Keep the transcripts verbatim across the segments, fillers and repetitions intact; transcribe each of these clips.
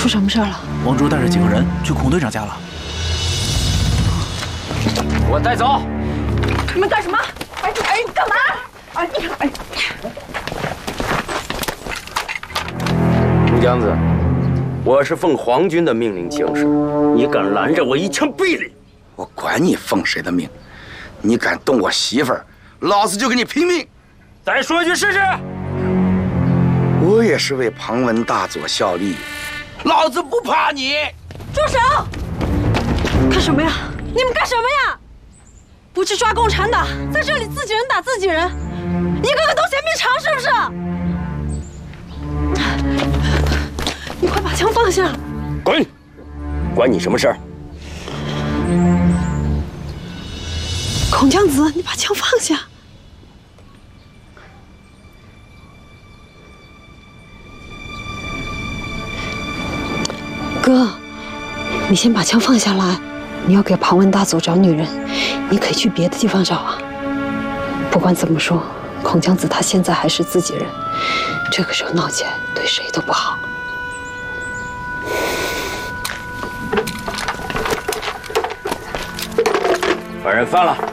出什么事了？ 王卓带着几个人去孔队长家了。 给我带走！ 你们干什么？哎哎，干嘛？哎你哎！ 朱江子，我是奉皇军的命令行事，你敢拦着我，一枪毙你！ 我管你奉谁的命，你敢动我媳妇儿，老子就跟你拼命！ 再说一句试试！ 我也是为庞文大佐效力，老子不怕你！ 住手！干什么呀？你们干什么呀？不去抓共产党，在这里自己人打自己人，一个个都嫌命长是不是？你快把枪放下！ 滚！管你什么事儿？ 孔江子，你把枪放下！哥，你先把枪放下来。你要给庞文大佐找女人，你可以去别的地方找啊。不管怎么说，孔江子他现在还是自己人，这个时候闹起来对谁都不好。 把人放了。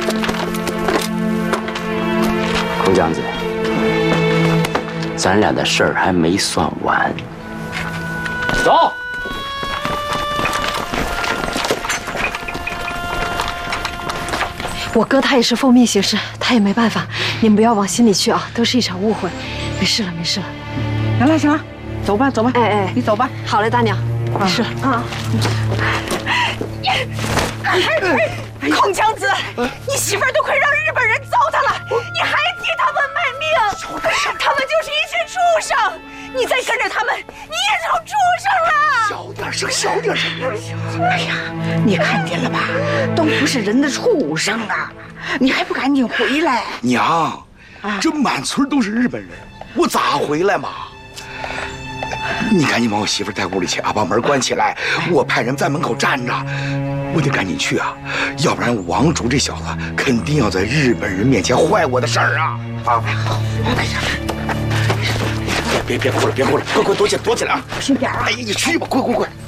孔江子，咱俩的事儿还没算完。走。 我哥他也是奉命行事，他也没办法，你们不要往心里去啊，都是一场误会，没事了，没事了。 行了行了，走吧走吧， 哎哎， 你走吧。 好嘞，大娘，没事啊。孔江子，你媳妇儿都快让日本人糟蹋了，你还替他们卖命，他们就是一群畜生，你再跟着他们，你也成畜生了。 小点声，小点声。 哎呀，你看见了吧？都不是人的畜生啊！你还不赶紧回来？ 娘，这满村都是日本人，我咋回来嘛？你赶紧把我媳妇带屋里去啊，把门关起来，我派人在门口站着。我得赶紧去啊，要不然王竹这小子肯定要在日本人面前坏我的事儿啊！啊，哎呀，别别别哭了，别哭了，快快躲起来，躲起来啊！ 轻点啊！ 哎呀，你去吧，快快快！